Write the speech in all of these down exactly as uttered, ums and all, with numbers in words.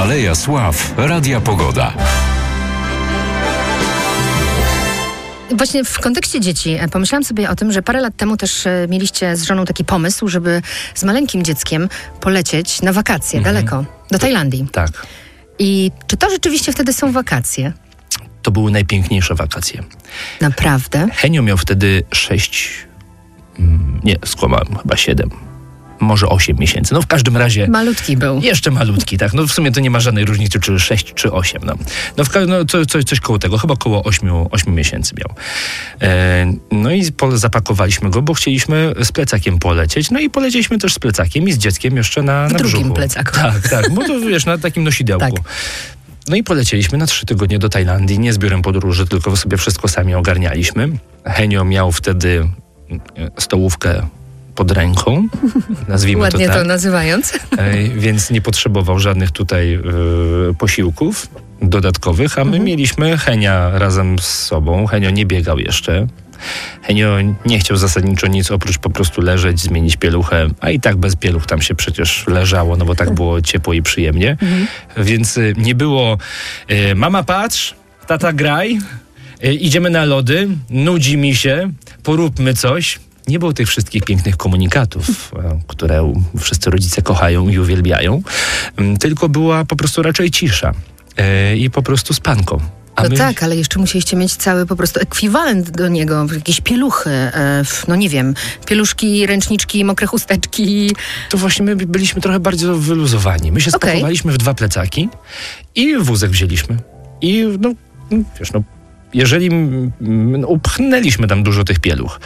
Aleja Sław, Radia Pogoda. Właśnie w kontekście dzieci pomyślałam sobie o tym, że parę lat temu też mieliście z żoną taki pomysł, żeby z maleńkim dzieckiem polecieć na wakacje mhm. daleko, do Tajlandii. Tak. I czy to rzeczywiście wtedy są wakacje? To były najpiękniejsze wakacje. Naprawdę? Henio miał wtedy sześć, nie, skłamałem, chyba siedem. Może osiem miesięcy. No w każdym razie... Malutki był. Jeszcze malutki, tak. No w sumie to nie ma żadnej różnicy, czy sześć, czy osiem. No, no, w, no co, coś, coś koło tego. Chyba koło ośmiu, ośmiu miesięcy miał. E, no i po, zapakowaliśmy go, bo chcieliśmy z plecakiem polecieć. No i polecieliśmy też z plecakiem i z dzieckiem jeszcze na, w na drugim brzuchu. plecaku. Tak, tak. Bo to wiesz, na takim nosidełku. Tak. No i polecieliśmy na trzy tygodnie do Tajlandii. Nie z biurem podróży, tylko sobie wszystko sami ogarnialiśmy. Henio miał wtedy stołówkę pod ręką, nazwijmy Ładnie to tak. to nazywając. E, więc nie potrzebował żadnych tutaj e, posiłków dodatkowych, a my mhm. mieliśmy Henia razem z sobą. Henio nie biegał jeszcze. Henio nie chciał zasadniczo nic oprócz po prostu leżeć, zmienić pieluchę, a i tak bez pieluch tam się przecież leżało, no bo tak było ciepło i przyjemnie. Mhm. Więc e, nie było e, mama patrz, tata graj, e, idziemy na lody, nudzi mi się, poróbmy coś. Nie było tych wszystkich pięknych komunikatów, które wszyscy rodzice kochają i uwielbiają, tylko była po prostu raczej cisza e, i po prostu spanko. A no my... tak, ale jeszcze musieliście mieć cały po prostu ekwiwalent do niego, jakieś pieluchy, e, no nie wiem, pieluszki, ręczniczki, mokre chusteczki. To właśnie my byliśmy trochę bardzo wyluzowani. My się okay. spakowaliśmy w dwa plecaki i wózek wzięliśmy. I no, wiesz, no jeżeli no, upchnęliśmy tam dużo tych pieluch,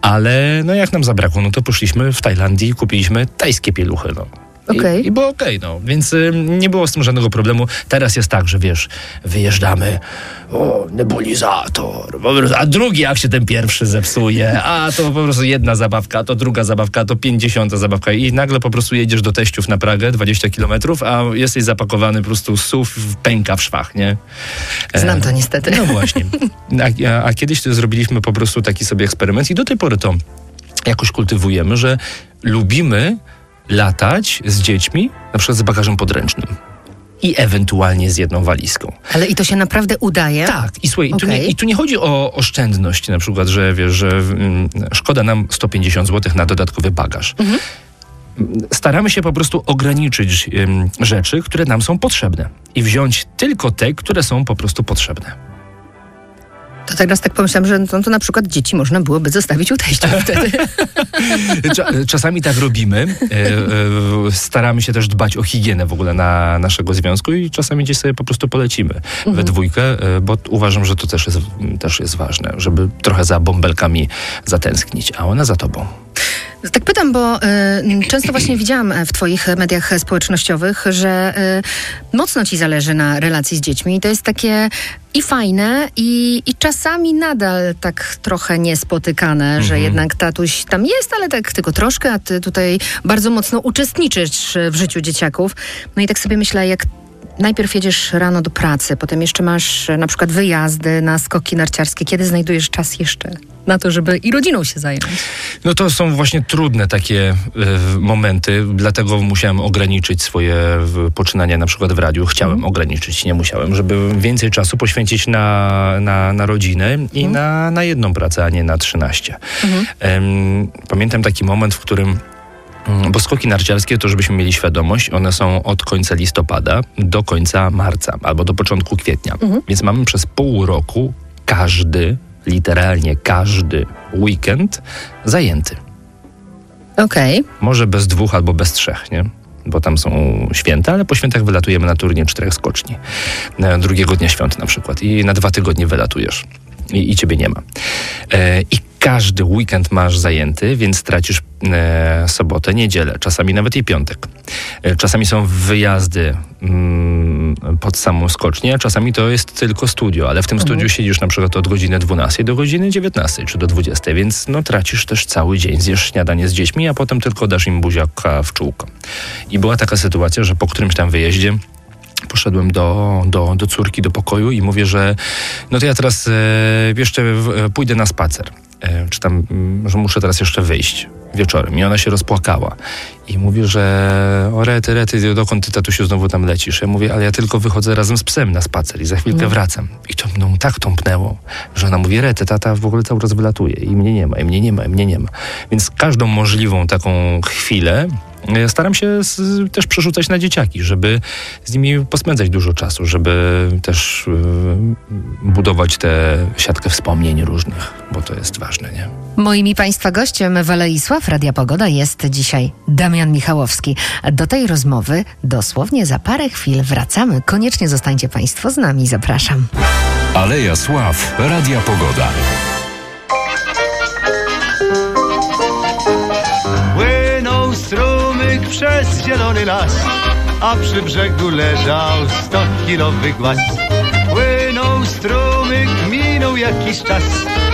ale no jak nam zabrakło, no to poszliśmy w Tajlandii i kupiliśmy tajskie pieluchy, no. Okay. I, I było okej, okay, no. Więc y, nie było z tym żadnego problemu. Teraz jest tak, że wiesz, wyjeżdżamy, o, nebulizator, a drugi jak się ten pierwszy zepsuje, a to po prostu jedna zabawka, a to druga zabawka, a to pięćdziesiąta zabawka i nagle po prostu jedziesz do teściów na Pragę, dwadzieścia kilometrów, a jesteś zapakowany po prostu S U V pęka w szwach, nie? E, Znam to niestety. No właśnie. A, a, a kiedyś to zrobiliśmy po prostu taki sobie eksperyment i do tej pory to jakoś kultywujemy, że lubimy latać z dziećmi, na przykład z bagażem podręcznym i ewentualnie z jedną walizką. Ale i to się naprawdę udaje? Tak. I słuchaj, okay. i, tu nie, i tu nie chodzi o oszczędność, na przykład, że wiesz, że mm, szkoda nam sto pięćdziesiąt złotych na dodatkowy bagaż. Mhm. Staramy się po prostu ograniczyć ym, rzeczy, które nam są potrzebne i wziąć tylko te, które są po prostu potrzebne. To teraz tak pomyślałam, że no to na przykład dzieci można byłoby zostawić u teściów wtedy. Czasami tak robimy. E, e, staramy się też dbać o higienę w ogóle na naszego związku i czasami gdzieś sobie po prostu polecimy mhm. we dwójkę, e, bo uważam, że to też jest, też jest ważne, żeby trochę za bąbelkami zatęsknić, a ona za tobą. Tak pytam, bo y, często właśnie widziałam w twoich mediach społecznościowych, że y, mocno ci zależy na relacji z dziećmi i to jest takie i fajne i, i czasami nadal tak trochę niespotykane, mm-hmm. że jednak tatuś tam jest, ale tak tylko troszkę, a ty tutaj bardzo mocno uczestniczysz w życiu dzieciaków. No i tak sobie myślę, jak najpierw jedziesz rano do pracy, potem jeszcze masz na przykład wyjazdy na skoki narciarskie. Kiedy znajdujesz czas jeszcze na to, żeby i rodziną się zająć? No to są właśnie trudne takie y, momenty, dlatego musiałem ograniczyć swoje y, poczynania na przykład w radiu. Chciałem mm. ograniczyć, nie musiałem, żeby więcej czasu poświęcić na, na, na rodzinę i mm. na, na jedną pracę, a nie na trzynaście. Mm. Ym, pamiętam taki moment, w którym bo skoki narciarskie, to żebyśmy mieli świadomość, one są od końca listopada do końca marca albo do początku kwietnia. Mhm. Więc mamy przez pół roku każdy, literalnie każdy weekend zajęty. Okej. Okay. Może bez dwóch albo bez trzech, nie? Bo tam są święta, ale po świętach wylatujemy na turniej czterech skoczni. Drugiego dnia świąt na przykład. I na dwa tygodnie wylatujesz. I, i ciebie nie ma. E, I każdy weekend masz zajęty, więc tracisz e, sobotę, niedzielę, czasami nawet i piątek. E, czasami są wyjazdy mm, pod samą skocznię, a czasami to jest tylko studio, ale w tym mhm. studiu siedzisz na przykład od godziny dwunastej do godziny dziewiętnastej czy do dwudziestej, więc no tracisz też cały dzień. Zjesz śniadanie z dziećmi, a potem tylko dasz im buziaka w czółko. I była taka sytuacja, że po którymś tam wyjeździe poszedłem do, do, do córki, do pokoju i mówię, że no to ja teraz e, jeszcze w, pójdę na spacer. E, czy tam, że muszę teraz jeszcze wyjść wieczorem. I ona się rozpłakała. I mówi, że o rety, rety, dokąd ty, tatusiu, znowu tam lecisz? Ja mówię, ale ja tylko wychodzę razem z psem na spacer i za chwilkę mm. wracam. I to mną tak tąpnęło, że ona mówi, rety, tata w ogóle cały czas wylatuje i mnie nie ma, i mnie nie ma, i mnie nie ma. Więc każdą możliwą taką chwilę staram się z, też przerzucać na dzieciaki, żeby z nimi pospędzać dużo czasu, żeby też y, budować tę siatkę wspomnień różnych, bo to jest ważne, nie? Moim i Państwa gościem w Alei Sław Radia Pogoda jest dzisiaj Damian Michałowski. Do tej rozmowy dosłownie za parę chwil wracamy. Koniecznie zostańcie Państwo z nami. Zapraszam. Aleja Sław Radia Pogoda. Płynął strumyk przez zielony las, a przy brzegu leżał stokilowy głaz. Płynął strumyk, minął jakiś czas,